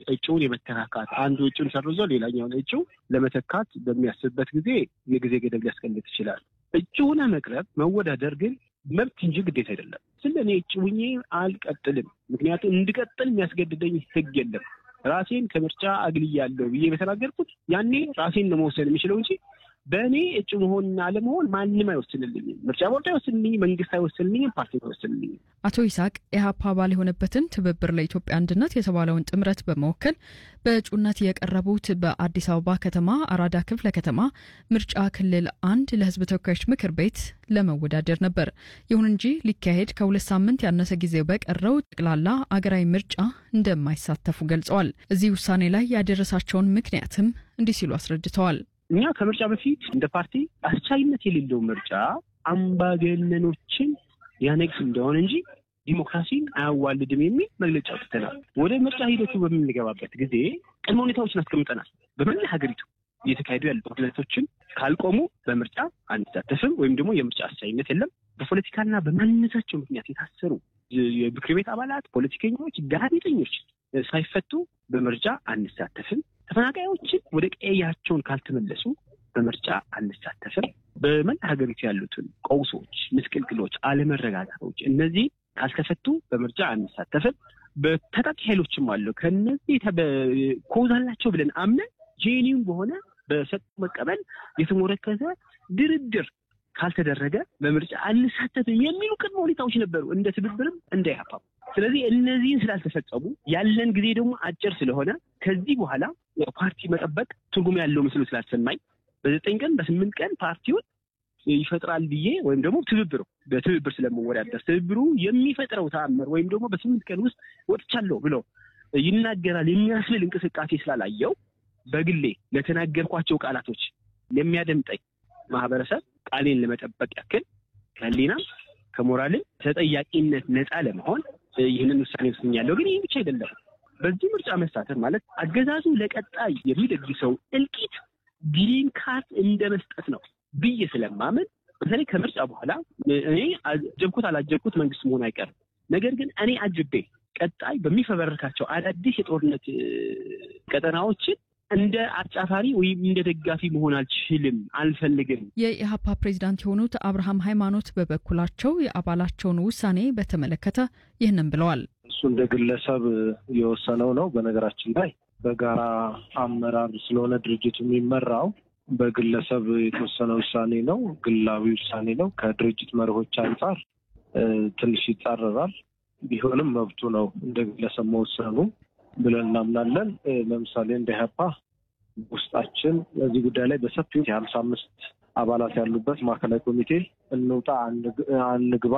እጩን የመተካካት አንዱ እጩን ሰርዞ ሌላኛውን እጩ ለመተካት በሚያስብበት ጊዜ የጊዜ ገደብ ሊያስቀምጥ ይችላል። እጩውን መቅረብ መወዳደር ግን መብት እንጂ ግዴታ አይደለም። ስለኔ እጩኝ አልቀጥልም ምክንያቱም እንድቀጥል የሚያስገድደኝ ህግ የለም። ራሴን ከምርጫ አግልያለሁ ብዬ በተናገርኩት ያኔ ራሴን ለመወሰን የሚችለው እንጂ በእኔ እጩ መሆንና አለመሆን ማንም አይወስንልኝም። ምርጫ ቦርድ አይወስንልኝም፣ መንግስት አይወስንልኝም፣ ፓርቲ አይወስንልኝም። አቶ ይስሐቅ ኢህአፓ አባል የሆነበትን ትብብር ለኢትዮጵያ አንድነት የተባለውን ጥምረት በመወከል በእጩነት የቀረቡት በአዲስ አበባ ከተማ አራዳ ክፍለ ከተማ ምርጫ ክልል 1 ለህዝብ ተወካዮች ምክር ቤት ለመወዳደር ነበር። ይሁን እንጂ ሊካሄድ ከ2 ሳምንት ያነሰ ጊዜ በቀረው ጠቅላላ አገራዊ ምርጫ እንደማይሳተፉ ገልጸዋል። እዚህ ውሳኔ ላይ ያደረሳቸውን ምክንያትም እንዲህ ሲሉ አስረድተዋል። እኛ ከምርጫ በፊት እንደ ፓርቲ አስቻይነት የሌለው ምርጫ አምባገነኖችን ያነግስ እንደሆነ እንጂ ዲሞክራሲን አያዋልድም የሚል መግለጫ አውጥተናል። ወደ ምርጫ ሂደቱ በምንገባበት ጊዜ ቅድመ ሁኔታዎችን አስቀምጠናል። በመላ ሀገሪቱ እየተካሄዱ ያሉ ሂደቶችን ካልቆሙ በምርጫ አንሳተፍም ወይም ደግሞ የምርጫ አስቻይነት የለም። በፖለቲካና በማንነታቸው ምክንያት የታሰሩ የምክር ቤት አባላት፣ ፖለቲከኞች፣ ጋዜጠኞች ሳይፈቱ በምርጫ አንሳተፍም። ተፈናቃዮችን ወደ ቀያቸውን ካልተመለሱ በምርጫ አንሳተፍም። በመላ ሀገሪቱ ያሉትን ቀውሶች፣ ምስቅልቅሎች፣ አለመረጋጋቶች እነዚህ ካልተፈቱ በምርጫ አንሳተፍም። በታጣቂ ኃይሎችም አሉ ከነዚህ ኮዛላቸው ብለን አምነን ጄኒውን በሆነ በሰጥ መቀበል የተሞረከዘ ድርድር ካልተደረገ በምርጫ አንሳተፍም የሚሉ ቅድመ ሁኔታዎች ነበሩ እንደ ትብብርም እንደ ኢህአፓ። ስለዚህ እነዚህን ስላልተፈጸሙ ያለን ጊዜ ደግሞ አጭር ስለሆነ ከዚህ በኋላ ፓርቲ መጠበቅ ትርጉም ያለው መስሎ ስላልሰማኝ በ9 ቀን በ8 ቀን ፓርቲውን ይፈጥራል ብዬ ወይም ደግሞ በትብብር ስለመወዳደር ትብብሩ የሚፈጥረው ተአምር ወይም ደግሞ በ8 ቀን ውስጥ ወጥቻለሁ ብሎ ይናገራል የሚያስብል እንቅስቃሴ ስላላየው በግሌ ለተናገርኳቸው ቃላቶች ለሚያደምጠኝ ማህበረሰብ ቃሌን ለመጠበቅ ያክል ከህሊናም ከሞራልም ተጠያቂነት ነፃ ለመሆን ይህንን ውሳኔ ወስኛለሁ። ግን ይህ ብቻ አይደለም። በዚህ ምርጫ መሳተፍ ማለት አገዛዙ ለቀጣይ የሚደግሰው እልቂት ግሪን ካርድ እንደመስጠት ነው ብዬ ስለማምን በተለይ ከምርጫ በኋላ እኔ አጀብኩት አላጀብኩት መንግስት መሆን አይቀርም። ነገር ግን እኔ አጅቤ ቀጣይ በሚፈበረካቸው አዳዲስ የጦርነት ቀጠናዎችን እንደ አጫፋሪ ወይም እንደ ደጋፊ መሆን አልፈልግም። የኢህአፓ ፕሬዝዳንት የሆኑት አብርሃም ሃይማኖት በበኩላቸው የአባላቸውን ውሳኔ በተመለከተ ይህንን ብለዋል። እሱ እንደ ግለሰብ የወሰነው ነው። በነገራችን ላይ በጋራ አመራር ስለሆነ ድርጅቱ የሚመራው በግለሰብ የተወሰነ ውሳኔ ነው፣ ግላዊ ውሳኔ ነው። ከድርጅት መርሆች አንጻር ትንሽ ይጻረራል። ቢሆንም መብቱ ነው እንደ ግለሰብ መወሰኑ ብለን እናምናለን። ለምሳሌ እንደ ኢህአፓ ውስጣችን በዚህ ጉዳይ ላይ በሰፊው የ55 አባላት ያሉበት ማዕከላዊ ኮሚቴ እንውጣ አንግባ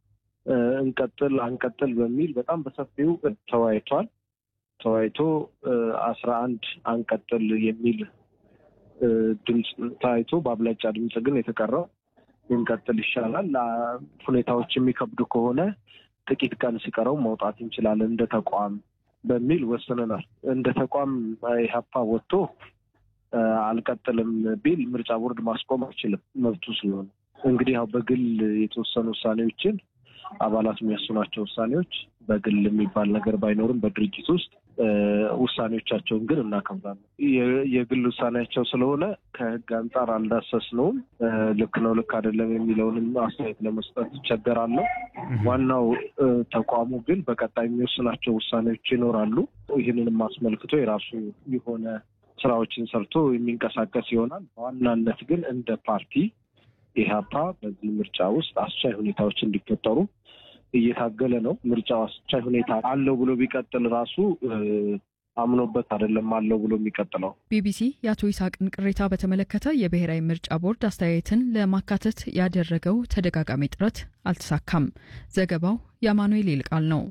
አንቀጥል በሚል በጣም በሰፊው ተወያይቶ 11 አንቀጥል የሚል ድምጽ ታይቶ በአብላጫ ድምጽ ግን የተቀረው እንቀጥል ይሻላል፣ ሁኔታዎች የሚከብዱ ከሆነ ጥቂት ቀን ሲቀረው መውጣት እንችላለን እንደ ተቋም በሚል ወስነናል። እንደ ተቋም ኢህአፓ ወጥቶ አልቀጥልም ቢል ምርጫ ቦርድ ማስቆም አይችልም፣ መብቱ ስለሆነ። እንግዲህ ያው በግል የተወሰኑ ውሳኔዎችን አባላት የሚያስኗቸው ውሳኔዎች በግል የሚባል ነገር ባይኖርም በድርጅት ውስጥ ውሳኔዎቻቸውን ግን እናከብራለን። የግል ውሳኔያቸው ስለሆነ ከህግ አንጻር አልዳሰስነውም። ልክ ነው ልክ አይደለም የሚለውንም አስተያየት ለመስጠት ይቸገራለሁ። ዋናው ተቋሙ ግን በቀጣይ የሚወስናቸው ውሳኔዎች ይኖራሉ። ይህንንም አስመልክቶ የራሱ የሆነ ስራዎችን ሰርቶ የሚንቀሳቀስ ይሆናል። በዋናነት ግን እንደ ፓርቲ ኢህአፓ በዚህ ምርጫ ውስጥ አስቻይ ሁኔታዎች እንዲፈጠሩ እየታገለ ነው። ምርጫው አስቻይ ሁኔታ አለው ብሎ ቢቀጥል ራሱ አምኖበት አይደለም አለው ብሎ የሚቀጥለው። ቢቢሲ የአቶ ይስሐቅን ቅሬታ በተመለከተ የብሔራዊ ምርጫ ቦርድ አስተያየትን ለማካተት ያደረገው ተደጋጋሚ ጥረት አልተሳካም። ዘገባው የአማኑኤል ይልቃል ነው።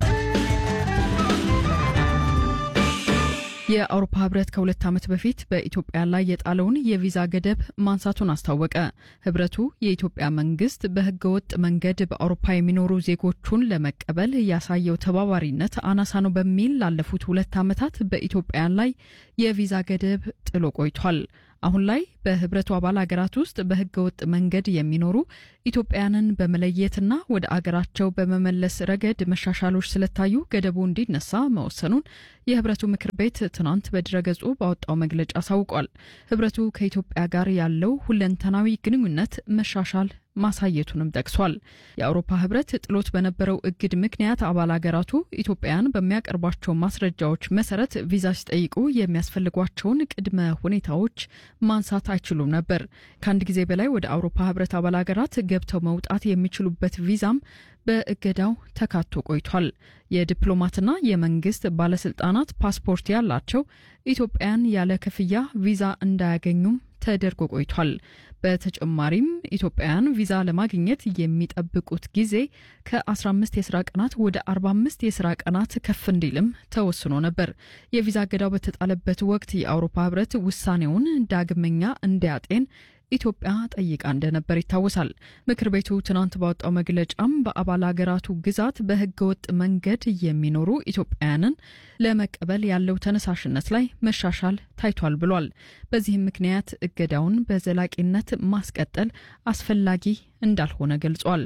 የአውሮፓ ህብረት ከ2 ዓመት በፊት በኢትዮጵያ ላይ የጣለውን የቪዛ ገደብ ማንሳቱን አስታወቀ። ህብረቱ የኢትዮጵያ መንግስት በህገወጥ መንገድ በአውሮፓ የሚኖሩ ዜጎቹን ለመቀበል ያሳየው ተባባሪነት አናሳ ነው በሚል ላለፉት 2 ዓመታት በኢትዮጵያ ላይ የቪዛ ገደብ ጥሎ ቆይቷል። አሁን ላይ በህብረቱ አባል ሀገራት ውስጥ በህገወጥ መንገድ የሚኖሩ ኢትዮጵያውያንን በመለየትና ወደ አገራቸው በመመለስ ረገድ መሻሻሎች ስለታዩ ገደቡ እንዲነሳ መወሰኑን የህብረቱ ምክር ቤት ትናንት በድረገጹ ባወጣው መግለጫ አሳውቋል። ህብረቱ ከኢትዮጵያ ጋር ያለው ሁለንተናዊ ግንኙነት መሻሻል ማሳየቱንም ጠቅሷል። የአውሮፓ ህብረት ጥሎት በነበረው እግድ ምክንያት አባል ሀገራቱ ኢትዮጵያን በሚያቀርቧቸው ማስረጃዎች መሰረት ቪዛ ሲጠይቁ የሚያስፈልጓቸውን ቅድመ ሁኔታዎች ማንሳት አይችሉም ነበር። ከአንድ ጊዜ በላይ ወደ አውሮፓ ህብረት አባል ሀገራት ገብተው መውጣት የሚችሉበት ቪዛም በእገዳው ተካቶ ቆይቷል። የዲፕሎማትና የመንግስት ባለስልጣናት ፓስፖርት ያላቸው ኢትዮጵያን ያለ ክፍያ ቪዛ እንዳያገኙም ተደርጎ ቆይቷል። በተጨማሪም ኢትዮጵያውያን ቪዛ ለማግኘት የሚጠብቁት ጊዜ ከ15 የስራ ቀናት ወደ 45 የስራ ቀናት ከፍ እንዲልም ተወስኖ ነበር። የቪዛ እገዳው በተጣለበት ወቅት የአውሮፓ ህብረት ውሳኔውን ዳግመኛ እንዲያጤን ኢትዮጵያ ጠይቃ እንደነበር ይታወሳል። ምክር ቤቱ ትናንት ባወጣው መግለጫም በአባል ሀገራቱ ግዛት በህገወጥ መንገድ የሚኖሩ ኢትዮጵያውያንን ለመቀበል ያለው ተነሳሽነት ላይ መሻሻል ታይቷል ብሏል። በዚህም ምክንያት እገዳውን በዘላቂነት ማስቀጠል አስፈላጊ እንዳልሆነ ገልጿል።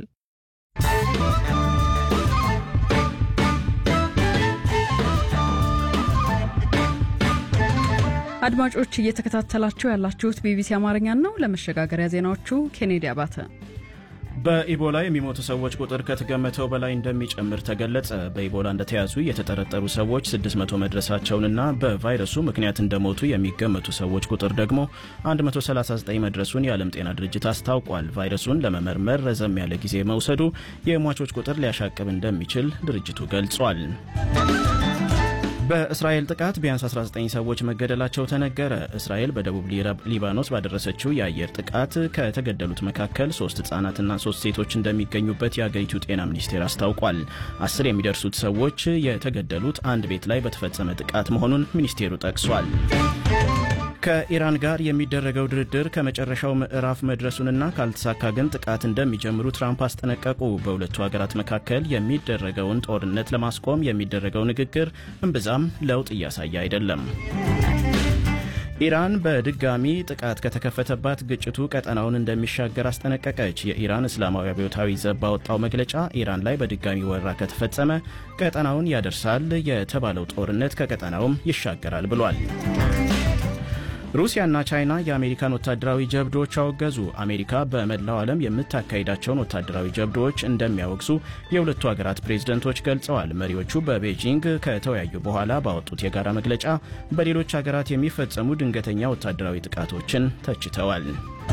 አድማጮች እየተከታተላችሁ ያላችሁት ቢቢሲ አማርኛ ነው። ለመሸጋገሪያ ዜናዎቹ ኬኔዲ አባተ። በኢቦላ የሚሞቱ ሰዎች ቁጥር ከተገመተው በላይ እንደሚጨምር ተገለጸ። በኢቦላ እንደተያዙ የተጠረጠሩ ሰዎች 600 መድረሳቸውንና በቫይረሱ ምክንያት እንደሞቱ የሚገመቱ ሰዎች ቁጥር ደግሞ 139 መድረሱን የዓለም ጤና ድርጅት አስታውቋል። ቫይረሱን ለመመርመር ረዘም ያለ ጊዜ መውሰዱ የሟቾች ቁጥር ሊያሻቅብ እንደሚችል ድርጅቱ ገልጿል። በእስራኤል ጥቃት ቢያንስ 19 ሰዎች መገደላቸው ተነገረ። እስራኤል በደቡብ ሊባኖስ ባደረሰችው የአየር ጥቃት ከተገደሉት መካከል 3 ህጻናትና 3 ሴቶች እንደሚገኙበት የአገሪቱ ጤና ሚኒስቴር አስታውቋል። 10 የሚደርሱት ሰዎች የተገደሉት አንድ ቤት ላይ በተፈጸመ ጥቃት መሆኑን ሚኒስቴሩ ጠቅሷል። ከኢራን ጋር የሚደረገው ድርድር ከመጨረሻው ምዕራፍ መድረሱንና ካልተሳካ ግን ጥቃት እንደሚጀምሩ ትራምፕ አስጠነቀቁ። በሁለቱ ሀገራት መካከል የሚደረገውን ጦርነት ለማስቆም የሚደረገው ንግግር እምብዛም ለውጥ እያሳየ አይደለም። ኢራን በድጋሚ ጥቃት ከተከፈተባት ግጭቱ ቀጠናውን እንደሚሻገር አስጠነቀቀች። የኢራን እስላማዊ አብዮታዊ ዘብ ባወጣው መግለጫ ኢራን ላይ በድጋሚ ወረራ ከተፈጸመ ቀጠናውን ያደርሳል የተባለው ጦርነት ከቀጠናውም ይሻገራል ብሏል። ሩሲያና ቻይና የአሜሪካን ወታደራዊ ጀብዶች አወገዙ። አሜሪካ በመላው ዓለም የምታካሂዳቸውን ወታደራዊ ጀብዶች እንደሚያወግዙ የሁለቱ ሀገራት ፕሬዝደንቶች ገልጸዋል። መሪዎቹ በቤጂንግ ከተወያዩ በኋላ ባወጡት የጋራ መግለጫ በሌሎች ሀገራት የሚፈጸሙ ድንገተኛ ወታደራዊ ጥቃቶችን ተችተዋል።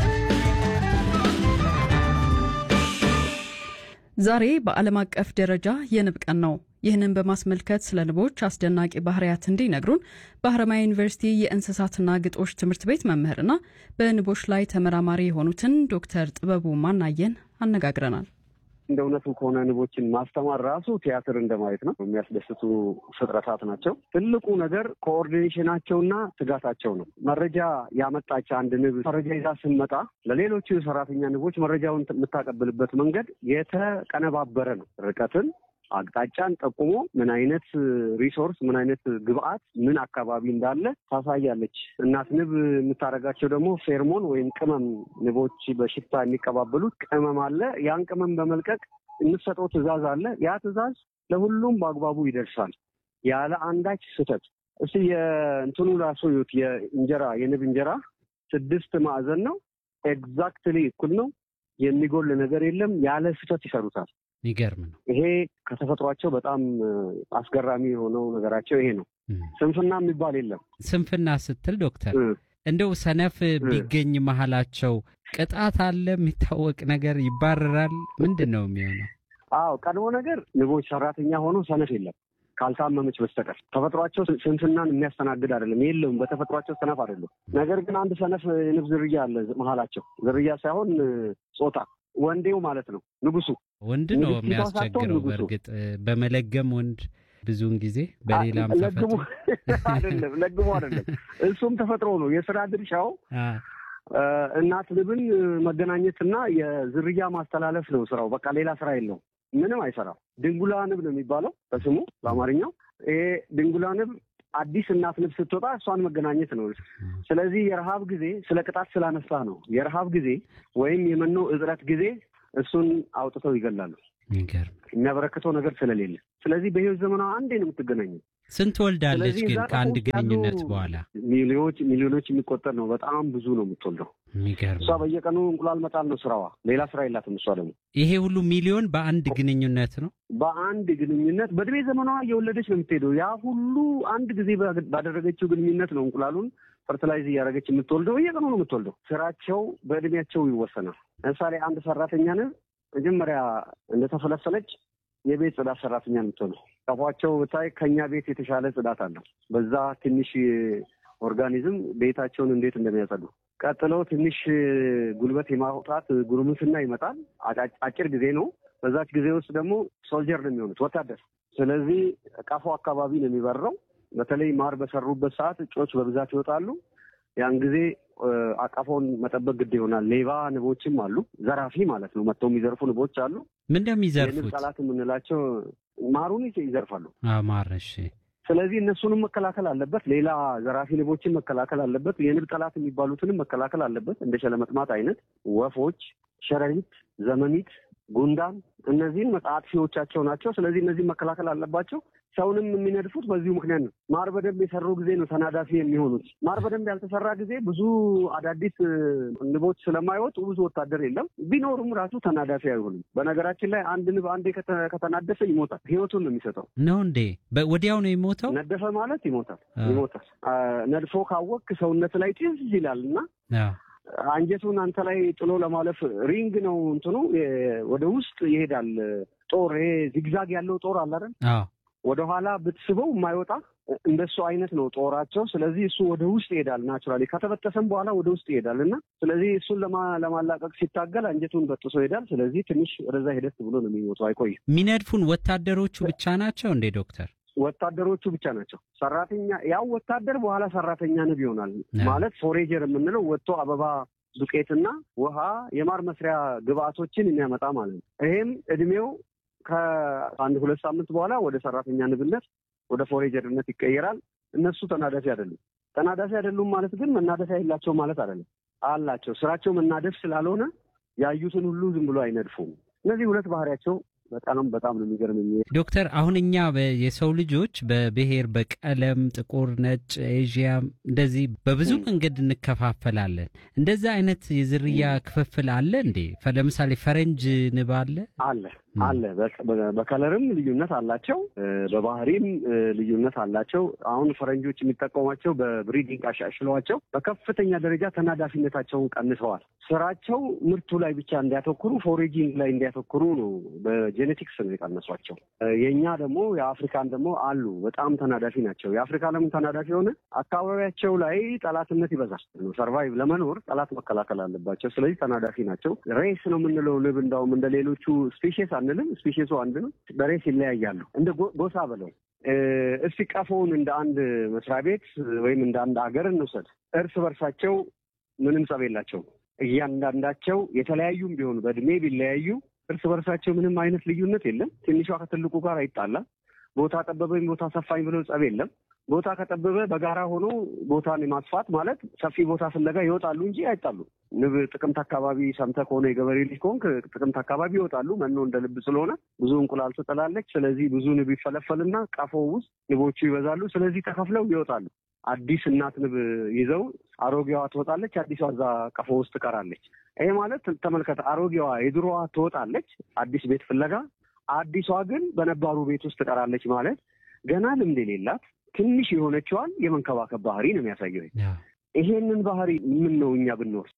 ዛሬ በዓለም አቀፍ ደረጃ የንብ ቀን ነው። ይህንን በማስመልከት ስለ ንቦች አስደናቂ ባህሪያት እንዲነግሩን በሐረማያ ዩኒቨርሲቲ የእንስሳትና ግጦሽ ትምህርት ቤት መምህርና በንቦች ላይ ተመራማሪ የሆኑትን ዶክተር ጥበቡ ማናየን አነጋግረናል። እንደ እውነቱ ከሆነ ንቦችን ማስተማር ራሱ ቲያትር እንደማየት ነው። የሚያስደስቱ ፍጥረታት ናቸው። ትልቁ ነገር ኮኦርዲኔሽናቸውና ትጋታቸው ነው። መረጃ ያመጣች አንድ ንብ መረጃ ይዛ ስንመጣ ለሌሎቹ ሰራተኛ ንቦች መረጃውን የምታቀብልበት መንገድ የተቀነባበረ ነው። ርቀትን፣ አቅጣጫን ጠቁሞ ምን አይነት ሪሶርስ፣ ምን አይነት ግብአት፣ ምን አካባቢ እንዳለ ታሳያለች። እናት ንብ የምታደርጋቸው ደግሞ ፌርሞን ወይም ቅመም፣ ንቦች በሽታ የሚቀባበሉት ቅመም አለ። ያን ቅመም በመልቀቅ የምትሰጠው ትዕዛዝ አለ። ያ ትዕዛዝ ለሁሉም በአግባቡ ይደርሳል ያለ አንዳች ስህተት። እስቲ የእንትኑ ላሳዩት። የእንጀራ የንብ እንጀራ 6 ማዕዘን ነው። ኤግዛክትሊ እኩል ነው። የሚጎል ነገር የለም። ያለ ስህተት ይሰሩታል። ይገርም ነው። ይሄ ከተፈጥሯቸው በጣም አስገራሚ የሆነው ነገራቸው ይሄ ነው። ስንፍና የሚባል የለም። ስንፍና ስትል ዶክተር እንደው ሰነፍ ቢገኝ መሀላቸው ቅጣት አለ? የሚታወቅ ነገር ይባረራል? ምንድን ነው የሚሆነው? አዎ፣ ቀድሞ ነገር ንቦች ሰራተኛ ሆኖ ሰነፍ የለም ካልታመመች በስተቀር። ተፈጥሯቸው ስንፍናን የሚያስተናግድ አይደለም። የለም፣ በተፈጥሯቸው ሰነፍ አይደለም። ነገር ግን አንድ ሰነፍ የንብ ዝርያ አለ መሀላቸው። ዝርያ ሳይሆን ጾታ፣ ወንዴው ማለት ነው። ንጉሱ ወንድ ነው የሚያስቸግረው። በእርግጥ በመለገም ወንድ ብዙውን ጊዜ በሌላም ተፈጥሮ ለግሞ አይደለም። እሱም ተፈጥሮ ነው። የስራ ድርሻው እናት ንብን መገናኘትና የዝርያ ማስተላለፍ ነው ስራው። በቃ ሌላ ስራ የለውም። ምንም አይሰራም። ድንጉላ ንብ ነው የሚባለው በስሙ በአማርኛው። ይሄ ድንጉላ ንብ አዲስ እናት ንብ ስትወጣ እሷን መገናኘት ነው። ስለዚህ የረሃብ ጊዜ ስለ ቅጣት ስላነሳ ነው። የረሃብ ጊዜ ወይም የመኖ እጥረት ጊዜ እሱን አውጥተው ይገላሉ። የሚያበረክተው ነገር ስለሌለ። ስለዚህ በህይወት ዘመኗ አንዴ ነው የምትገናኘው። ስንት ወልዳለች ግን ከአንድ ግንኙነት በኋላ? ሚሊዮኖች የሚቆጠር ነው። በጣም ብዙ ነው የምትወልደው። እሷ በየቀኑ እንቁላል መጣል ነው ስራዋ። ሌላ ስራ የላትም። እሷ ደግሞ ይሄ ሁሉ ሚሊዮን በአንድ ግንኙነት ነው። በአንድ ግንኙነት በእድሜ ዘመኗ እየወለደች ነው የምትሄደው። ያ ሁሉ አንድ ጊዜ ባደረገችው ግንኙነት ነው እንቁላሉን ፈርቲላይዝ እያደረገች የምትወልደው። በየቀኑ ነው የምትወልደው። ስራቸው በእድሜያቸው ይወሰናል። ለምሳሌ አንድ ሰራተኛ ነው መጀመሪያ እንደተፈለሰለች የቤት ጽዳት ሰራተኛ የምትሆነው። ቀፏቸው ብታይ ከኛ ቤት የተሻለ ጽዳት አለው። በዛ ትንሽ ኦርጋኒዝም ቤታቸውን እንዴት እንደሚያጸዱ። ቀጥሎ ትንሽ ጉልበት የማውጣት ጉርምስና ይመጣል። አጭር ጊዜ ነው። በዛች ጊዜ ውስጥ ደግሞ ሶልጀር ነው የሚሆኑት፣ ወታደር። ስለዚህ ቀፎ አካባቢ ነው የሚበረው። በተለይ ማር በሰሩበት ሰዓት እጮች በብዛት ይወጣሉ። ያን ጊዜ አቀፎን መጠበቅ ግድ ይሆናል። ሌባ ንቦችም አሉ፣ ዘራፊ ማለት ነው። መጥተው የሚዘርፉ ንቦች አሉ። ምን እንደሚዘርፉት የንብ ጠላት የምንላቸው ማሩን ይዘርፋሉ። ማር። እሺ። ስለዚህ እነሱንም መከላከል አለበት። ሌላ ዘራፊ ንቦችን መከላከል አለበት። የንብ ጠላት የሚባሉትንም መከላከል አለበት። እንደ ሸለመጥማት አይነት ወፎች፣ ሸረሪት፣ ዘመሚት፣ ጉንዳን እነዚህን አጥፊዎቻቸው ናቸው። ስለዚህ እነዚህን መከላከል አለባቸው። ሰውንም የሚነድፉት በዚሁ ምክንያት ነው። ማር በደንብ የሰሩ ጊዜ ነው ተናዳፊ የሚሆኑት። ማር በደንብ ያልተሰራ ጊዜ ብዙ አዳዲስ ንቦች ስለማይወጡ ብዙ ወታደር የለም። ቢኖሩም ራሱ ተናዳፊ አይሆንም። በነገራችን ላይ አንድ ንብ አንዴ ከተናደፈ ይሞታል። ህይወቱን ነው የሚሰጠው። ነው እንዴ? ወዲያው ነው የሚሞተው? ነደፈ ማለት ይሞታል። ነድፎ ካወቅ ሰውነት ላይ ጭዝ ይላል እና አንጀቱን አንተ ላይ ጥሎ ለማለፍ ሪንግ ነው እንትኑ ወደ ውስጥ ይሄዳል። ጦር ይሄ ዚግዛግ ያለው ጦር አለ አይደል? ወደኋላ ብትስበው የማይወጣ እንደሱ አይነት ነው ጦራቸው። ስለዚህ እሱ ወደ ውስጥ ይሄዳል። ናቹራሊ ከተበጠሰም በኋላ ወደ ውስጥ ይሄዳል እና ስለዚህ እሱን ለማላቀቅ ሲታገል አንጀቱን በጥሶ ይሄዳል። ስለዚህ ትንሽ ወደዛ ሄደት ብሎ ነው የሚሞተው። አይቆይም። የሚነድፉን ወታደሮቹ ብቻ ናቸው እንዴ ዶክተር? ወታደሮቹ ብቻ ናቸው። ሰራተኛ ያው ወታደር በኋላ ሰራተኛ ንብ ይሆናል ማለት ፎሬጀር የምንለው ወጥቶ አበባ ዱቄትና ውሃ የማር መስሪያ ግብአቶችን የሚያመጣ ማለት ነው። ይሄም እድሜው ከአንድ 2 ሳምንት በኋላ ወደ ሰራተኛ ንብነት ወደ ፎሬጀርነት ይቀየራል። እነሱ ተናዳፊ አይደሉም። ተናዳፊ አይደሉም ማለት ግን መናደፊያ የላቸው ማለት አይደለም። አላቸው። ስራቸው መናደፍ ስላልሆነ ያዩትን ሁሉ ዝም ብሎ አይነድፉም። እነዚህ ሁለት ባህሪያቸው በጣም ነው የሚገርመኝ ዶክተር። አሁን እኛ የሰው ልጆች በብሔር በቀለም ጥቁር፣ ነጭ፣ ኤዥያ እንደዚህ በብዙ መንገድ እንከፋፈላለን። እንደዛ አይነት የዝርያ ክፍፍል አለ እንዴ? ለምሳሌ ፈረንጅ ንብ አለ። በከለርም ልዩነት አላቸው፣ በባህሪም ልዩነት አላቸው። አሁን ፈረንጆች የሚጠቀሟቸው በብሪዲንግ አሻሽለዋቸው በከፍተኛ ደረጃ ተናዳፊነታቸውን ቀንሰዋል። ስራቸው ምርቱ ላይ ብቻ እንዲያተኩሩ፣ ፎሬጂንግ ላይ እንዲያተኩሩ ነው በጄኔቲክስ ነው የቀነሷቸው። የእኛ ደግሞ የአፍሪካን ደግሞ አሉ በጣም ተናዳፊ ናቸው። የአፍሪካ ለምን ተናዳፊ ሆነ? አካባቢያቸው ላይ ጠላትነት ይበዛል። ሰርቫይቭ ለመኖር ጠላት መከላከል አለባቸው። ስለዚህ ተናዳፊ ናቸው። ሬስ ነው የምንለው ንብ እንዳውም እንደ ሌሎቹ ስፔሺስ አንልም። ስፔሺሱ አንድ ነው። በሬስ ይለያያሉ። እንደ ጎሳ ብለው እስቲ ቀፎውን እንደ አንድ መስሪያ ቤት ወይም እንደ አንድ ሀገር እንውሰድ። እርስ በርሳቸው ምንም ጸብ የላቸውም። እያንዳንዳቸው የተለያዩም ቢሆኑ በእድሜ ቢለያዩ እርስ በርሳቸው ምንም አይነት ልዩነት የለም። ትንሿ ከትልቁ ጋር አይጣላም። ቦታ ጠበበኝ ቦታ ሰፋኝ ብለው ጸብ የለም። ቦታ ከጠበበ በጋራ ሆኖ ቦታን የማስፋት ማለት ሰፊ ቦታ ፍለጋ ይወጣሉ እንጂ አይጣሉ። ንብ ጥቅምት አካባቢ ሰምተህ ከሆነ የገበሬ ልጅ ከሆንክ ጥቅምት አካባቢ ይወጣሉ። መኖ እንደ ልብ ስለሆነ ብዙ እንቁላል ትጥላለች። ስለዚህ ብዙ ንብ ይፈለፈልና ቀፎ ውስጥ ንቦቹ ይበዛሉ። ስለዚህ ተከፍለው ይወጣሉ። አዲስ እናት ንብ ይዘው አሮጌዋ ትወጣለች። አዲሷ እዛ ቀፎ ውስጥ ትቀራለች። ይሄ ማለት ተመልከተ፣ አሮጌዋ የድሮዋ ትወጣለች አዲስ ቤት ፍለጋ፣ አዲሷ ግን በነባሩ ቤት ውስጥ ትቀራለች ማለት ገና ልምድ የሌላት ትንሽ የሆነችዋን የመንከባከብ ባህሪ ነው የሚያሳየው። ይሄንን ባህሪ ምን ነው እኛ ብንወስድ?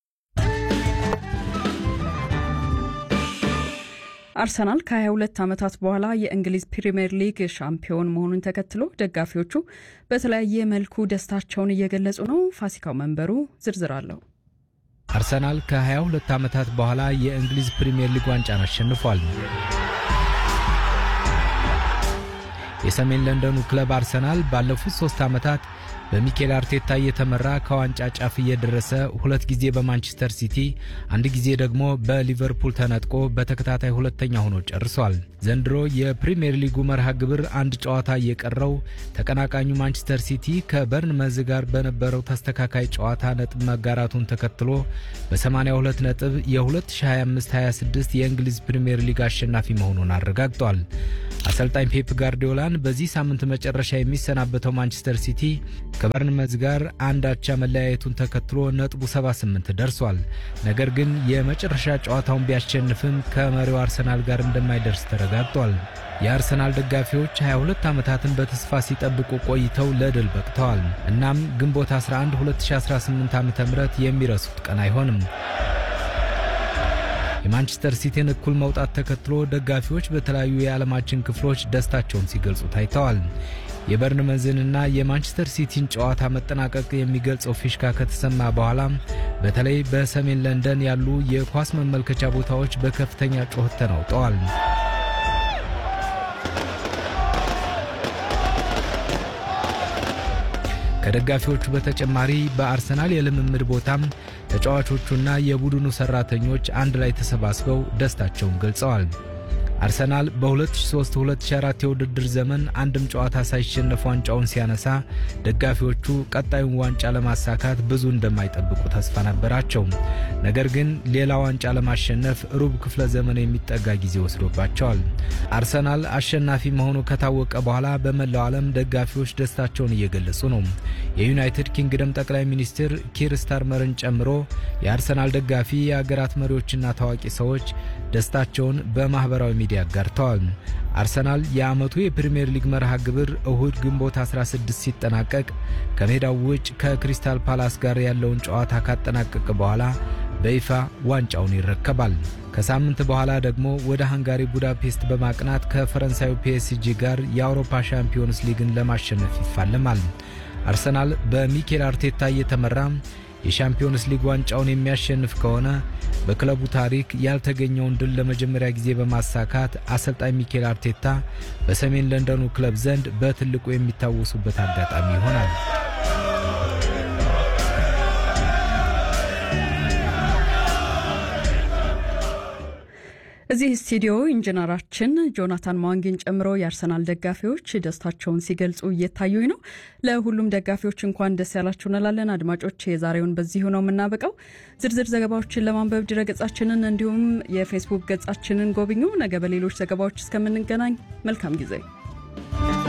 አርሰናል ከ22 ዓመታት በኋላ የእንግሊዝ ፕሪሚየር ሊግ ሻምፒዮን መሆኑን ተከትሎ ደጋፊዎቹ በተለያየ መልኩ ደስታቸውን እየገለጹ ነው። ፋሲካው መንበሩ ዝርዝር አለው። አርሰናል ከ22 ዓመታት በኋላ የእንግሊዝ ፕሪሚየር ሊግ ዋንጫን አሸንፏል። የሰሜን ለንደኑ ክለብ አርሰናል ባለፉት 3 ዓመታት በሚኬል አርቴታ እየተመራ ከዋንጫ ጫፍ እየደረሰ 2 ጊዜ በማንቸስተር ሲቲ 1 ጊዜ ደግሞ በሊቨርፑል ተነጥቆ በተከታታይ ሁለተኛ ሆኖ ጨርሷል። ዘንድሮ የፕሪሚየር ሊጉ መርሃ ግብር አንድ ጨዋታ እየቀረው ተቀናቃኙ ማንቸስተር ሲቲ ከበርንመዝ ጋር በነበረው ተስተካካይ ጨዋታ ነጥብ መጋራቱን ተከትሎ በ82 ነጥብ የ2025-26 የእንግሊዝ ፕሪሚየር ሊግ አሸናፊ መሆኑን አረጋግጧል። አሰልጣኝ ፔፕ ጋርዲዮላን በዚህ ሳምንት መጨረሻ የሚሰናበተው ማንቸስተር ሲቲ ከበርንመዝ ጋር አንድ አቻ መለያየቱን ተከትሎ ነጥቡ 78 ደርሷል። ነገር ግን የመጨረሻ ጨዋታውን ቢያሸንፍም ከመሪው አርሰናል ጋር እንደማይደርስ ተረጋግጧል። የአርሰናል ደጋፊዎች 22 ዓመታትን በተስፋ ሲጠብቁ ቆይተው ለድል በቅተዋል። እናም ግንቦት 11 2018 ዓ.ም የሚረሱት ቀን አይሆንም። የማንቸስተር ሲቲን እኩል መውጣት ተከትሎ ደጋፊዎች በተለያዩ የዓለማችን ክፍሎች ደስታቸውን ሲገልጹ ታይተዋል። የበርንመዝንና የማንቸስተር ሲቲን ጨዋታ መጠናቀቅ የሚገልጸው ፊሽካ ከተሰማ በኋላ በተለይ በሰሜን ለንደን ያሉ የኳስ መመልከቻ ቦታዎች በከፍተኛ ጩኸት ተናውጠዋል። ከደጋፊዎቹ በተጨማሪ በአርሰናል የልምምድ ቦታም ተጫዋቾቹና የቡድኑ ሰራተኞች አንድ ላይ ተሰባስበው ደስታቸውን ገልጸዋል። አርሰናል በ2003-2004 የውድድር ዘመን አንድም ጨዋታ ሳይሸነፍ ዋንጫውን ሲያነሳ ደጋፊዎቹ ቀጣዩን ዋንጫ ለማሳካት ብዙ እንደማይጠብቁ ተስፋ ነበራቸው። ነገር ግን ሌላ ዋንጫ ለማሸነፍ ሩብ ክፍለ ዘመን የሚጠጋ ጊዜ ወስዶባቸዋል። አርሰናል አሸናፊ መሆኑ ከታወቀ በኋላ በመላው ዓለም ደጋፊዎች ደስታቸውን እየገለጹ ነው። የዩናይትድ ኪንግደም ጠቅላይ ሚኒስትር ኪር ስታርመርን ጨምሮ የአርሰናል ደጋፊ የአገራት መሪዎችና ታዋቂ ሰዎች ደስታቸውን በማህበራዊ ሚዲያ አጋርተዋል። አርሰናል የዓመቱ የፕሪሚየር ሊግ መርሃ ግብር እሁድ ግንቦት 16 ሲጠናቀቅ ከሜዳው ውጭ ከክሪስታል ፓላስ ጋር ያለውን ጨዋታ ካጠናቀቀ በኋላ በይፋ ዋንጫውን ይረከባል። ከሳምንት በኋላ ደግሞ ወደ ሃንጋሪ ቡዳፔስት በማቅናት ከፈረንሳዩ ፒኤስጂ ጋር የአውሮፓ ሻምፒዮንስ ሊግን ለማሸነፍ ይፋለማል። አርሰናል በሚኬል አርቴታ እየተመራ የሻምፒዮንስ ሊግ ዋንጫውን የሚያሸንፍ ከሆነ በክለቡ ታሪክ ያልተገኘውን ድል ለመጀመሪያ ጊዜ በማሳካት አሰልጣኝ ሚኬል አርቴታ በሰሜን ለንደኑ ክለብ ዘንድ በትልቁ የሚታወሱበት አጋጣሚ ይሆናል። እዚህ ስቱዲዮ ኢንጂነራችን ጆናታን ማንጊን ጨምሮ የአርሰናል ደጋፊዎች ደስታቸውን ሲገልጹ እየታዩኝ ነው። ለሁሉም ደጋፊዎች እንኳን ደስ ያላችሁ እንላለን። አድማጮች የዛሬውን በዚሁ ነው የምናበቃው። ዝርዝር ዘገባዎችን ለማንበብ ድረገጻችንን እንዲሁም የፌስቡክ ገጻችንን ጎብኙ። ነገ በሌሎች ዘገባዎች እስከምንገናኝ መልካም ጊዜ።